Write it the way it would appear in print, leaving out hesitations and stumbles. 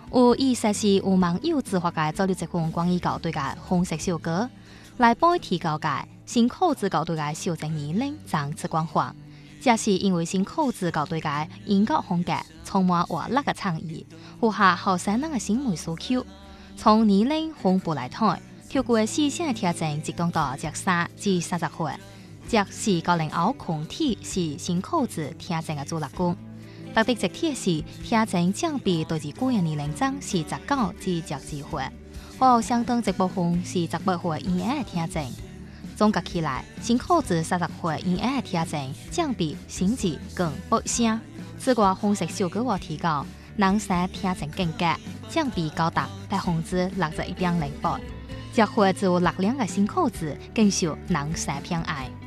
有意思是有网友自发界做了一份关于校对界红色小歌，来帮提高界新口子校对界修正年龄长次光环。这是因为新口子校对界音乐风格充满活力的创意，符合后生人的审美需求。从年龄分布来看，跳过视线的听证集中到13至30岁，这是90后群体是新口子听证的主力军。特别一提是，听证降比对自个人年龄层是19至12岁，和相当一部分是18岁以下的听证。总结起来，新口子30岁以下的听证降比甚至更不声。此外，红色小歌提高男生听证更加降比高达61.08%，这会自有6两的新口子更受男生偏爱。